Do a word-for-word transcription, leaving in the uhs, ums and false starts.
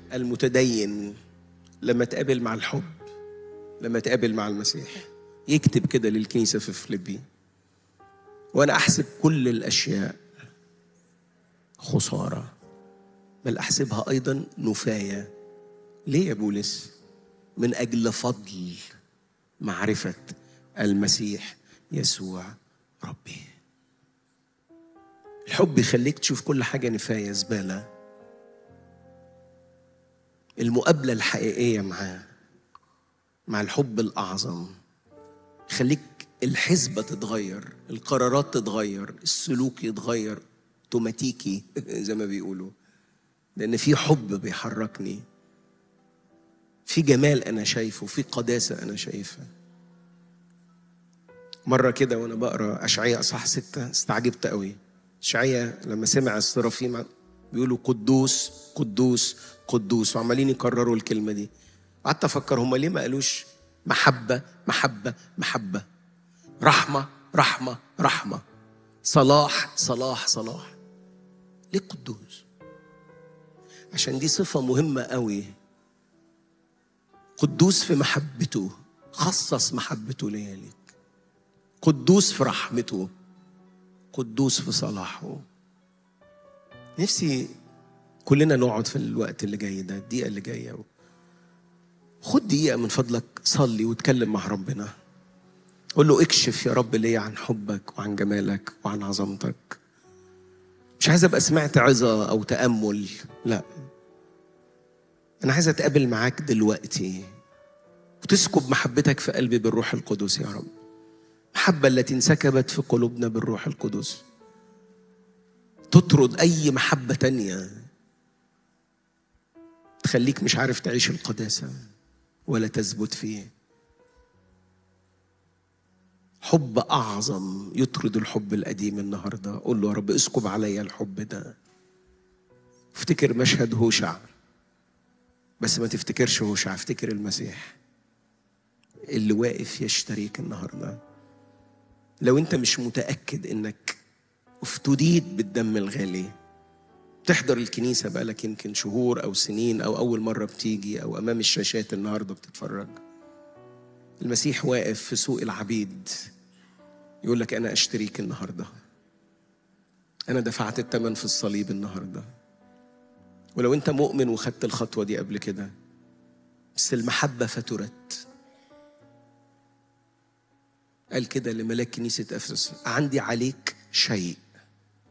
المتدين لما تقابل مع الحب، لما تقابل مع المسيح، يكتب كده للكنيسة في فيليبي: وأنا أحسب كل الأشياء خسارة بل أحسبها أيضا نفاية. ليه يا بولس؟ من أجل فضل معرفة المسيح يسوع ربي. الحب يخليك تشوف كل حاجة نفاية، زبالة. المقابلة الحقيقية معاه، مع الحب الأعظم، خليك الحسبة تتغير، القرارات تتغير، السلوك يتغير اوتوماتيكي زي ما بيقولوا، لأن في حب بيحركني، في جمال أنا شايفه، في قداسة أنا شايفها. مرة كده وأنا بقرأ أشعياء أصحاح ستة استعجبت قوي. أشعياء لما سمع الصرافيم بيقولوا قدوس قدوس قدوس، وعمالين يكرروا الكلمة دي، قعدت أفكر هم ليه ما قالوش محبة محبة محبة، رحمة رحمة رحمة، صلاح صلاح صلاح؟ ليه قدوس؟ عشان دي صفة مهمة قوي. قدوس في محبته، خصص محبته ليا ليك. قدوس في رحمته، قدوس في صلاحه. نفسي كلنا نقعد في الوقت اللي جاي ده، الدقيقة اللي جاية، خد دقيقة من فضلك، صلي واتكلم مع ربنا. قول له: اكشف يا رب لي عن حبك وعن جمالك وعن عظمتك. مش عايز ابقى سمعت عظة او تأمل، لا، انا عايز اتقابل معاك دلوقتي وتسكب محبتك في قلبي بالروح القدس يا رب. محبة التي انسكبت في قلوبنا بالروح القدس تطرد اي محبة تانية تخليك مش عارف تعيش القداسة ولا تثبت فيه. حب أعظم يطرد الحب القديم النهاردة. قول له: يا رب اسكب عليا الحب ده. افتكر مشهد هوشع، بس ما تفتكرش هوشع، افتكر المسيح اللي واقف يشتريك النهاردة. لو انت مش متأكد انك افتديت بالدم الغالي، تحضر الكنيسة بقالك يمكن شهور أو سنين، أو أول مرة بتيجي، أو أمام الشاشات النهاردة بتتفرج، المسيح واقف في سوق العبيد يقول لك: أنا أشتريك النهاردة، أنا دفعت الثمن في الصليب النهاردة. ولو أنت مؤمن وخدت الخطوة دي قبل كده، بس المحبة فترت. قال كده لملاك كنيسة أفسس: عندي عليك شيء